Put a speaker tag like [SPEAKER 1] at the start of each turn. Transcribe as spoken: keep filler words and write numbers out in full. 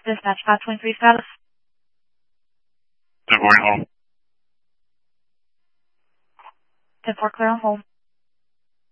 [SPEAKER 1] Dispatch five twenty-three status.
[SPEAKER 2] ten four, home.
[SPEAKER 1] ten four, clear on hold.